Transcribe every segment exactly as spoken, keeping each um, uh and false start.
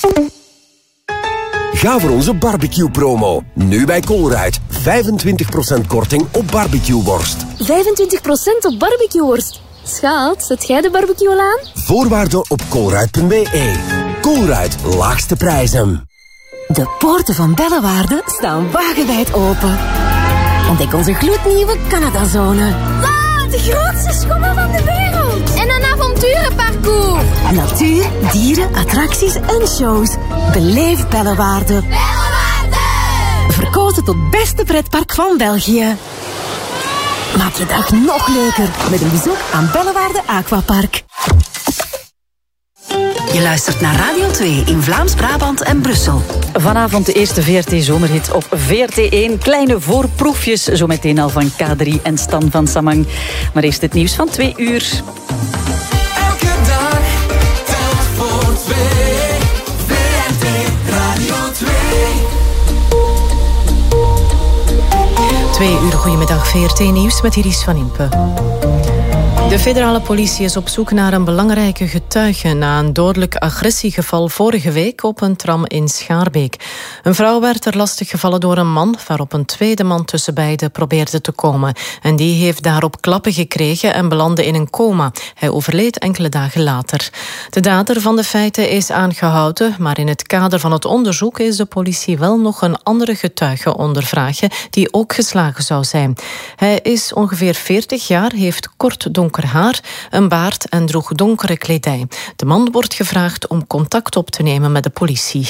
Ga voor onze barbecue-promo. Nu bij Colruyt. vijfentwintig procent korting op barbecueworst. vijfentwintig procent op barbecueworst? Schat, zet jij de barbecue al aan? Voorwaarden op colruyt punt b e. Colruyt, laagste prijzen. De poorten van Bellewaarde staan wagenwijd open. Ontdek onze gloednieuwe Canadazone. Wauw, de grootste schommel van de wereld. En een avonturenparcours. Natuur, dieren, attracties en shows. Beleef Bellewaarde. Bellewaarde! Verkozen tot beste pretpark van België. Maak je dag nog leuker met een bezoek aan Bellewaarde Aquapark. Je luistert naar Radio twee in Vlaams-Brabant en Brussel. Vanavond de eerste V R T-zomerhit op V R T één. Kleine voorproefjes, zometeen al van K drie en Stan van Samang. Maar eerst het nieuws van twee uur. Elke dag telt voor twee. V R T Radio twee. Twee uur, goedemiddag, V R T-nieuws met Iris van Impe. De federale politie is op zoek naar een belangrijke getuige na een dodelijk agressiegeval vorige week op een tram in Schaarbeek. Een vrouw werd er lastig gevallen door een man, waarop een tweede man tussen beiden probeerde te komen. En die heeft daarop klappen gekregen en belandde in een coma. Hij overleed enkele dagen later. De dader van de feiten is aangehouden, maar in het kader van het onderzoek is de politie wel nog een andere getuige ondervragen die ook geslagen zou zijn. Hij is ongeveer veertig jaar, heeft kort donker haar, een baard en droeg donkere kledij. De man wordt gevraagd om contact op te nemen met de politie.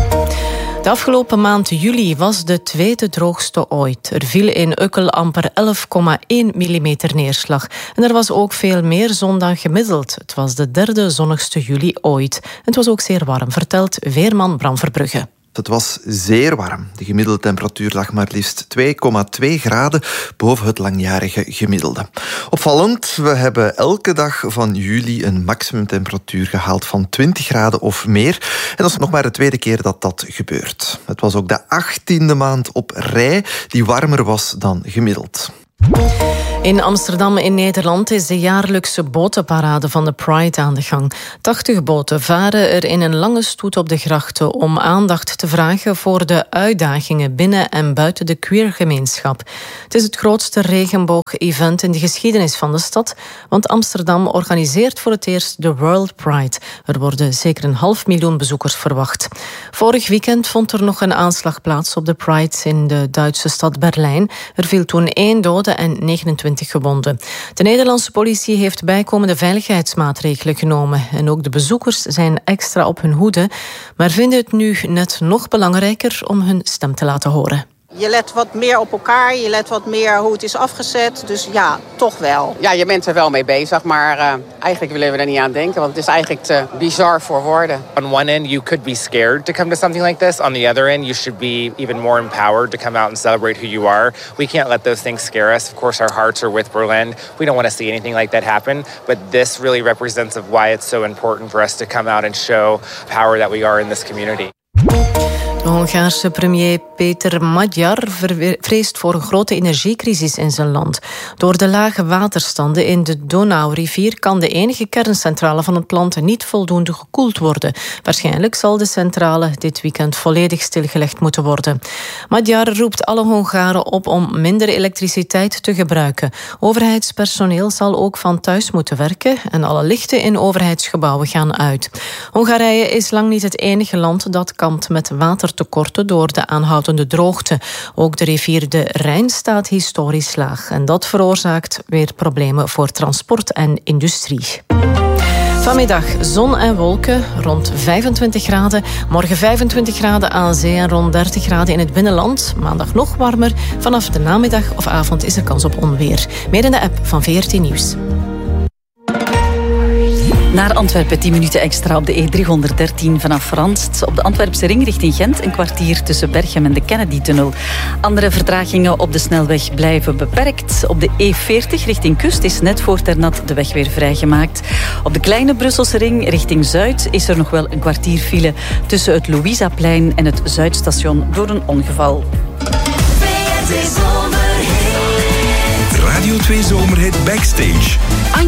De afgelopen maand juli was de tweede droogste ooit. Er viel in Ukkel amper elf komma één millimeter neerslag. En er was ook veel meer zon dan gemiddeld. Het was de derde zonnigste juli ooit. Het was ook zeer warm, vertelt weerman Bram Verbrugge. Het was zeer warm. De gemiddelde temperatuur lag maar liefst twee komma twee graden boven het langjarige gemiddelde. Opvallend, we hebben elke dag van juli een maximumtemperatuur gehaald van twintig graden of meer. En dat is nog maar de tweede keer dat dat gebeurt. Het was ook de achttiende maand op rij die warmer was dan gemiddeld. In Amsterdam in Nederland is de jaarlijkse botenparade van de Pride aan de gang. tachtig boten varen er in een lange stoet op de grachten om aandacht te vragen voor de uitdagingen binnen en buiten de queergemeenschap. Het is het grootste regenboog-event in de geschiedenis van de stad, want Amsterdam organiseert voor het eerst de World Pride. Er worden zeker een half miljoen bezoekers verwacht. Vorig weekend vond er nog een aanslag plaats op de Pride in de Duitse stad Berlijn. Er viel toen één dode en negenentwintig gewonden. De Nederlandse politie heeft bijkomende veiligheidsmaatregelen genomen. En ook de bezoekers zijn extra op hun hoede, maar vinden het nu net nog belangrijker om hun stem te laten horen. Je let wat meer op elkaar, je let wat meer hoe het is afgezet. Dus ja, toch wel. Ja, je bent er wel mee bezig, maar uh, eigenlijk willen we er niet aan denken. Want het is eigenlijk te bizar voor woorden. On one end, you could be scared to come to something like this. On the other end, you should be even more empowered to come out and celebrate who you are. We can't let those things scare us. Of course, our hearts are with Berlin. We don't want to see anything like that happen. But this really represents of why it's so important for us to come out and show power that we are in this community. De Hongaarse premier Peter Magyar vreest voor een grote energiecrisis in zijn land. Door de lage waterstanden in de Donaurivier kan de enige kerncentrale van het land niet voldoende gekoeld worden. Waarschijnlijk zal de centrale dit weekend volledig stilgelegd moeten worden. Magyar roept alle Hongaren op om minder elektriciteit te gebruiken. Overheidspersoneel zal ook van thuis moeten werken en alle lichten in overheidsgebouwen gaan uit. Hongarije is lang niet het enige land dat kampt met watertekorten door de aanhoudende droogte. Ook de rivier de Rijn staat historisch laag. En dat veroorzaakt weer problemen voor transport en industrie. Vanmiddag zon en wolken, rond vijfentwintig graden. Morgen vijfentwintig graden aan zee en rond dertig graden in het binnenland. Maandag nog warmer. Vanaf de namiddag of avond is er kans op onweer. Meer in de app van V R T Nieuws. Naar Antwerpen, tien minuten extra op de E driehonderddertien vanaf Randst. Op de Antwerpse ring richting Gent een kwartier tussen Berchem en de Kennedy-tunnel. Andere vertragingen op de snelweg blijven beperkt. Op de E veertig richting Kust is net voor Ternat de weg weer vrijgemaakt. Op de kleine Brusselse ring richting Zuid is er nog wel een kwartier file tussen het Louisaplein en het Zuidstation door een ongeval. Radio twee Zomerhit Backstage.